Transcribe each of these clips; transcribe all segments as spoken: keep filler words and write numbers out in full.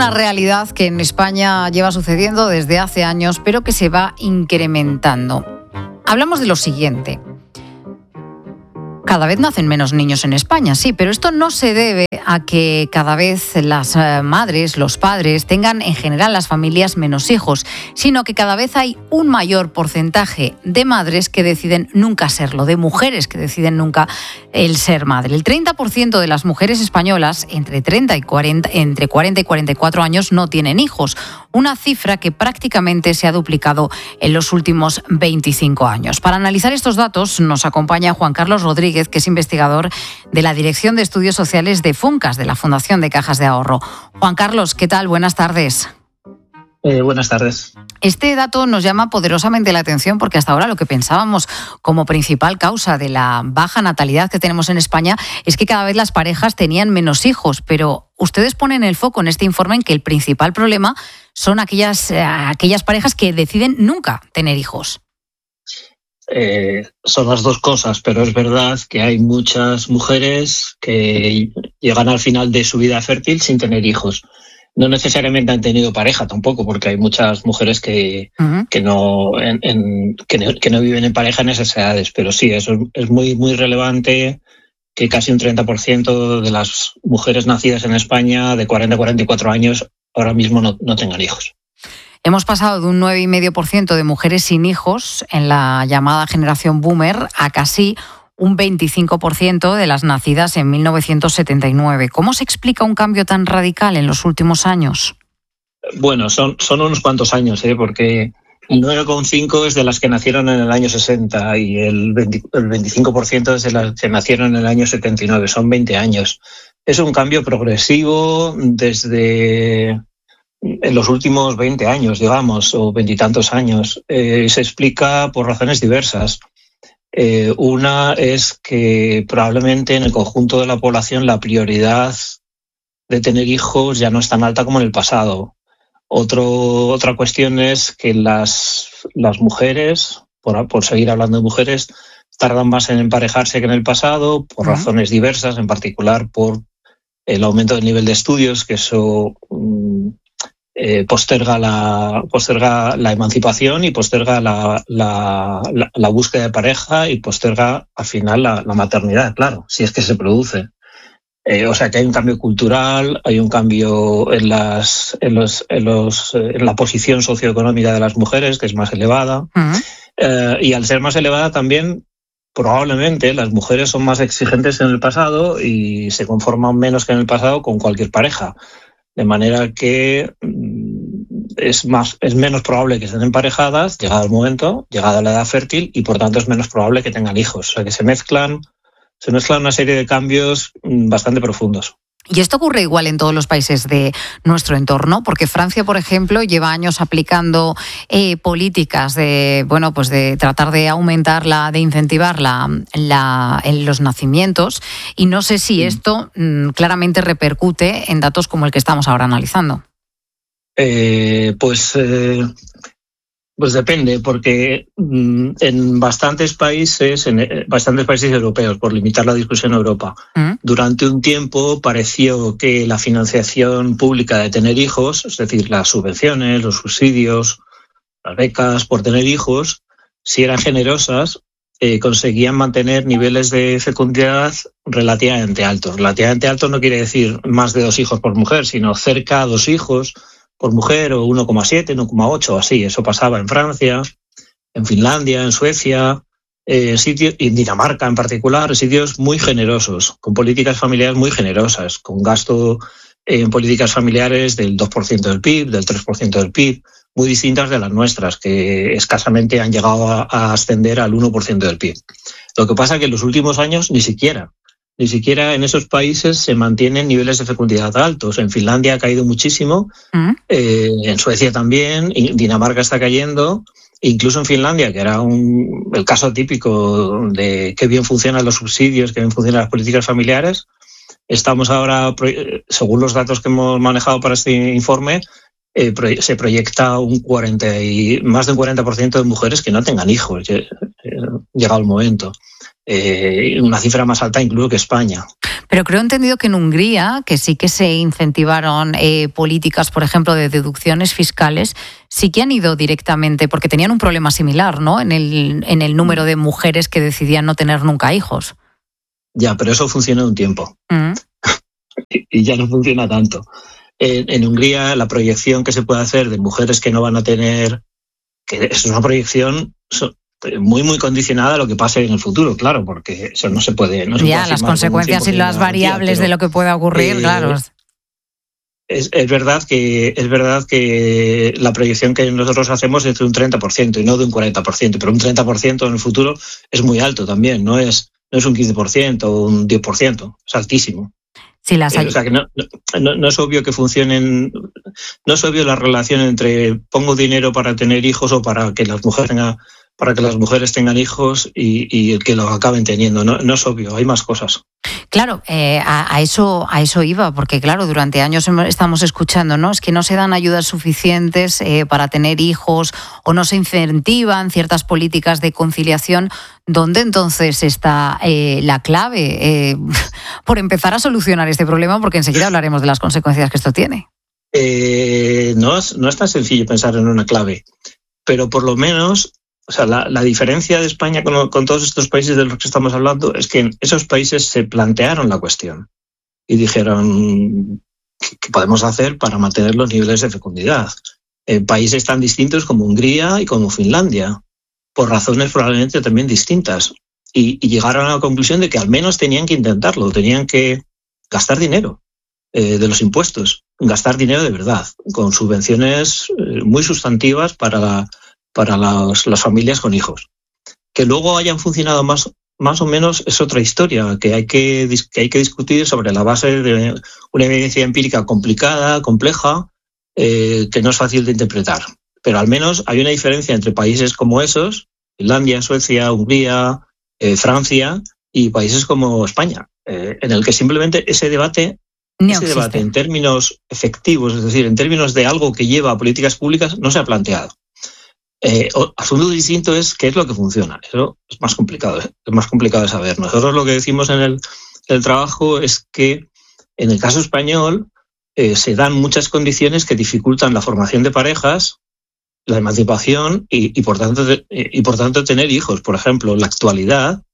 una realidad que en España lleva sucediendo desde hace años, pero que se va incrementando. Hablamos de lo siguiente. Cada vez nacen menos niños en España, sí, pero esto no se debe a que cada vez las madres, los padres, tengan en general las familias menos hijos, sino que cada vez hay un mayor porcentaje de madres que deciden nunca serlo, de mujeres que deciden nunca el ser madre. El treinta por ciento de las mujeres españolas entre treinta y cuarenta, entre cuarenta y cuarenta y cuatro años no tienen hijos, una cifra que prácticamente se ha duplicado en los últimos veinticinco años. Para analizar estos datos nos acompaña Juan Carlos Rodríguez, que es investigador de la Dirección de Estudios Sociales de Funcas, de la Fundación de Cajas de Ahorro. Juan Carlos, ¿qué tal? Buenas tardes. Eh, buenas tardes. Este dato nos llama poderosamente la atención porque hasta ahora lo que pensábamos como principal causa de la baja natalidad que tenemos en España es que cada vez las parejas tenían menos hijos, pero ustedes ponen el foco en este informe en que el principal problema son aquellas, eh, aquellas parejas que deciden nunca tener hijos. Eh, son las dos cosas, pero es verdad que hay muchas mujeres que llegan al final de su vida fértil sin tener hijos. No necesariamente han tenido pareja tampoco, porque hay muchas mujeres que, uh-huh. que, no, en, en, que, no, que no viven en pareja en esas edades, pero sí, eso es muy, muy relevante que casi un treinta por ciento de las mujeres nacidas en España de cuarenta a cuarenta y cuatro años ahora mismo no, no tengan hijos. Hemos pasado de un nueve coma cinco por ciento de mujeres sin hijos en la llamada generación boomer a casi un veinticinco por ciento de las nacidas en mil novecientos setenta y nueve. ¿Cómo se explica un cambio tan radical en los últimos años? Bueno, son, son unos cuantos años, ¿eh? Porque el nueve coma cinco es de las que nacieron en el año sesenta y el, veinte, el veinticinco por ciento es de las que nacieron en el año setenta y nueve. Son veinte años. Es un cambio progresivo desde... en los últimos veinte años, digamos, o veintitantos años. Eh, se explica por razones diversas. Eh, una es que probablemente en el conjunto de la población la prioridad de tener hijos ya no es tan alta como en el pasado. Otro, otra cuestión es que las, las mujeres, por, por seguir hablando de mujeres, tardan más en emparejarse que en el pasado, por uh-huh. razones diversas, en particular por el aumento del nivel de estudios, que eso... Um, Eh, posterga la posterga la emancipación y posterga la, la, la, la búsqueda de pareja y posterga al final la, la maternidad, claro, si es que se produce. Eh, o sea que hay un cambio cultural, hay un cambio en las en los en los en la posición socioeconómica de las mujeres, que es más elevada. Uh-huh. Eh, y al ser más elevada también probablemente las mujeres son más exigentes en el pasado y se conforman menos que en el pasado con cualquier pareja. De manera que es más, es menos probable que estén emparejadas, llegado el momento, llegada la edad fértil, y por tanto es menos probable que tengan hijos. O sea que se mezclan, se mezclan una serie de cambios bastante profundos. ¿Y esto ocurre igual en todos los países de nuestro entorno? Porque Francia, por ejemplo, lleva años aplicando eh, políticas de, bueno, pues de tratar de aumentar la, de incentivar la, la, en los nacimientos, y no sé si esto mm, claramente repercute en datos como el que estamos ahora analizando. Eh, pues, eh, pues depende, porque mm, en bastantes países, en eh, bastantes países europeos, por limitar la discusión a Europa, ¿Mm? durante un tiempo pareció que la financiación pública de tener hijos, es decir, las subvenciones, los subsidios, las becas por tener hijos, si eran generosas, eh, conseguían mantener niveles de fecundidad relativamente altos. Relativamente altos no quiere decir más de dos hijos por mujer, sino cerca a dos hijos por mujer, o uno coma siete, uno coma ocho, así. Eso pasaba en Francia, en Finlandia, en Suecia, eh, sitios, y en Dinamarca en particular, sitios muy generosos, con políticas familiares muy generosas, con gasto en políticas familiares del dos por ciento del P I B, del tres por ciento del P I B, muy distintas de las nuestras, que escasamente han llegado a, a ascender al uno por ciento del P I B. Lo que pasa es que en los últimos años ni siquiera. Ni siquiera en esos países se mantienen niveles de fecundidad altos. En Finlandia ha caído muchísimo, ¿Mm? eh, en Suecia también, en Dinamarca está cayendo, incluso en Finlandia, que era un, el caso típico de qué bien funcionan los subsidios, qué bien funcionan las políticas familiares. Estamos ahora, según los datos que hemos manejado para este informe, eh, se proyecta un cuarenta y, más de un cuarenta por ciento de mujeres que no tengan hijos, llegado el momento. Eh, una cifra más alta incluso que España. Pero creo entendido que en Hungría, que sí que se incentivaron eh, políticas, por ejemplo, de deducciones fiscales, sí que han ido directamente, porque tenían un problema similar, ¿no?, en el, en el número de mujeres que decidían no tener nunca hijos. Ya, pero eso funciona un tiempo. Mm. Y ya no funciona tanto. En, en Hungría, la proyección que se puede hacer de mujeres que no van a tener, que es una proyección muy, muy condicionada a lo que pase en el futuro, claro, porque eso no se puede... No se ya, puede las consecuencias y las variables de lo que pueda ocurrir, eh, claro. Es, es, verdad que, es verdad que la proyección que nosotros hacemos es de un treinta por ciento y no de un cuarenta por ciento, pero un treinta por ciento en el futuro es muy alto también, no es, no es un quince por ciento o un diez por ciento, es altísimo. Sí, las hay. Eh, o sea que no, no, no es obvio que funcionen, no es obvio la relación entre pongo dinero para tener hijos o para que las mujeres tengan, para que las mujeres tengan hijos y, y que lo acaben teniendo. No, no es obvio, hay más cosas. Claro, eh, a, a eso a eso iba, porque claro, durante años estamos escuchando, ¿no? Es que no se dan ayudas suficientes eh, para tener hijos o no se incentivan ciertas políticas de conciliación. ¿Dónde entonces está eh, la clave eh, por empezar a solucionar este problema? Porque enseguida hablaremos de las consecuencias que esto tiene. Eh, no, es, no es tan sencillo pensar en una clave, pero por lo menos... O sea, la, la diferencia de España con, con todos estos países de los que estamos hablando es que en esos países se plantearon la cuestión y dijeron qué podemos hacer para mantener los niveles de fecundidad. En países tan distintos como Hungría y como Finlandia, por razones probablemente también distintas, y, y llegaron a la conclusión de que al menos tenían que intentarlo, tenían que gastar dinero eh, de los impuestos, gastar dinero de verdad, con subvenciones eh, muy sustantivas para la para las, las familias con hijos. Que luego hayan funcionado más, más o menos es otra historia, que hay que, que hay que discutir sobre la base de una evidencia empírica complicada, compleja, eh, que no es fácil de interpretar. Pero al menos hay una diferencia entre países como esos, Finlandia, Suecia, Hungría, eh, Francia, y países como España, eh, en el que simplemente ese debate, no ese existe. debate en términos efectivos, es decir, en términos de algo que lleva a políticas públicas, no se ha planteado. Eh, asunto distinto es qué es lo que funciona. Eso es más complicado, ¿eh? es más complicado de saber. Nosotros lo que decimos en el, el trabajo es que en el caso español eh, se dan muchas condiciones que dificultan la formación de parejas, la emancipación y, y, por, tanto, y por tanto tener hijos. Por ejemplo, en la actualidad,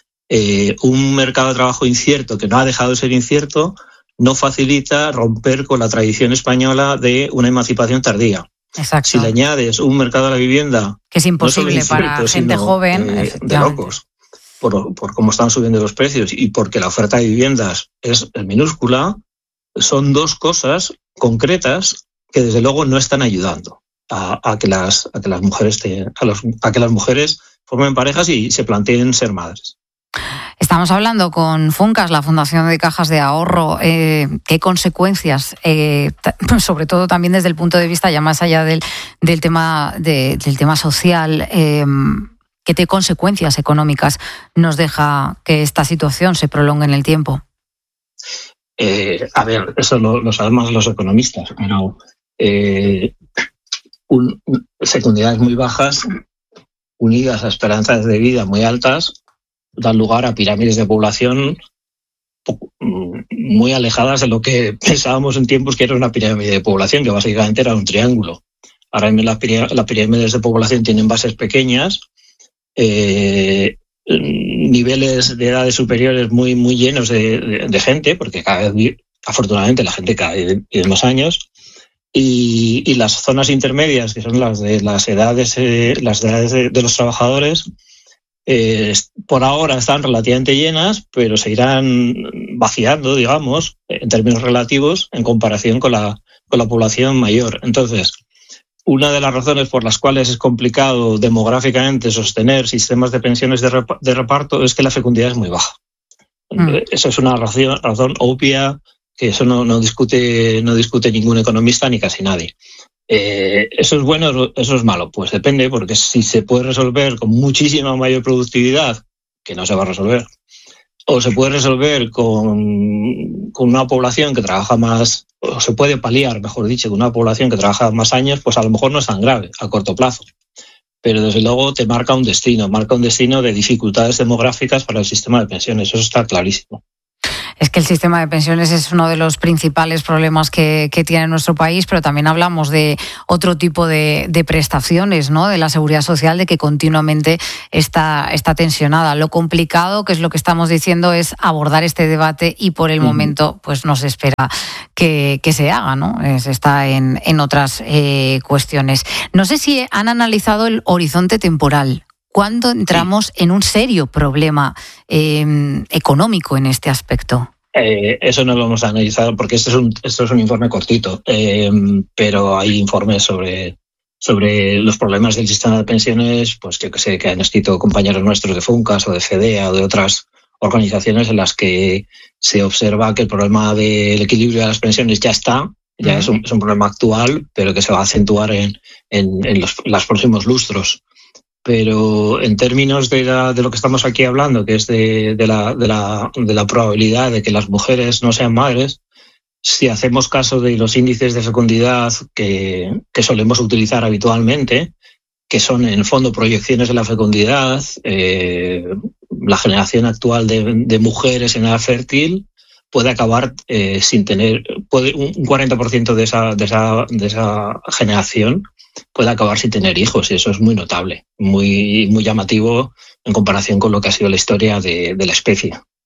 eh, un mercado de trabajo incierto que no ha dejado de ser incierto no facilita romper con la tradición española de una emancipación tardía. Exacto. Si le añades un mercado de la vivienda que es imposible no incierto, para gente joven, eh, de locos, por, por cómo están subiendo los precios y porque la oferta de viviendas es minúscula, son dos cosas concretas que desde luego no están ayudando a, a que las a que las mujeres te, a, los, a que las mujeres formen parejas y se planteen ser madres. Estamos hablando con Funcas, la Fundación de Cajas de Ahorro. Eh, ¿Qué consecuencias, eh, t- sobre todo también desde el punto de vista ya más allá del, del, tema, de, del tema social, eh, qué consecuencias económicas nos deja que esta situación se prolongue en el tiempo? Eh, a ver, eso lo, lo sabemos los economistas, pero eh, un, fecundidades muy bajas unidas a esperanzas de vida muy altas dan lugar a pirámides de población muy alejadas de lo que pensábamos en tiempos que era una pirámide de población, que básicamente era un triángulo. Ahora mismo las pirámides de población tienen bases pequeñas, eh, niveles de edades superiores muy, muy llenos de, de, de gente, porque cada vez, afortunadamente, la gente cada vez tiene más años, y, y las zonas intermedias, que son las de las edades, eh, las edades de, de los trabajadores, Eh, por ahora están relativamente llenas, pero se irán vaciando, digamos, en términos relativos, en comparación con la, con la población mayor. Entonces, una de las razones por las cuales es complicado demográficamente sostener sistemas de pensiones de, rep- de reparto es que la fecundidad es muy baja. Mm. Esa es una razón, razón obvia, que eso no, no, discute, no discute ningún economista ni casi nadie. Eh, ¿Eso es bueno o eso es malo? Pues depende, porque si se puede resolver con muchísima mayor productividad, que no se va a resolver, o se puede resolver con, con una población que trabaja más, o se puede paliar, mejor dicho, con una población que trabaja más años, pues a lo mejor no es tan grave a corto plazo. Pero desde luego te marca un destino, marca un destino de dificultades demográficas para el sistema de pensiones, eso está clarísimo. Es que el sistema de pensiones es uno de los principales problemas que, que tiene nuestro país, pero también hablamos de otro tipo de, de prestaciones, ¿no? De la seguridad social, de que continuamente está, está tensionada. Lo complicado, que es lo que estamos diciendo, es abordar este debate y por el uh-huh. momento pues no se espera que, que se haga, ¿no? Se está en, en otras eh, cuestiones. No sé si han analizado el horizonte temporal. ¿Cuándo entramos sí. en un serio problema eh, económico en este aspecto? Eh, eso no lo hemos analizado porque este es un, esto es un informe cortito, eh, pero hay informes sobre, sobre los problemas del sistema de pensiones, pues yo que sé, que han escrito compañeros nuestros de FUNCAS o de FEDEA o de otras organizaciones en las que se observa que el problema del equilibrio de las pensiones ya está, ya uh-huh. es, un, es un problema actual, pero que se va a acentuar en, en, en los, los próximos lustros. Pero en términos de, la, de lo que estamos aquí hablando, que es de, de, la, de, la, de la probabilidad de que las mujeres no sean madres, si hacemos caso de los índices de fecundidad que, que solemos utilizar habitualmente, que son en el fondo proyecciones de la fecundidad, eh, la generación actual de, de mujeres en edad fértil puede acabar eh, sin tener, puede, un cuarenta por ciento de esa, de, esa, de esa generación puede acabar sin tener hijos, y eso es muy notable, muy, muy llamativo en comparación con lo que ha sido la historia de, de la especie.